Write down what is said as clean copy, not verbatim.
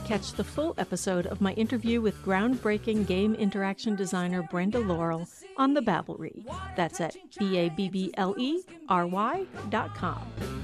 catch the full episode of my interview with groundbreaking game interaction designer Brenda Laurel on the Babblery. That's at BABBLERY.com.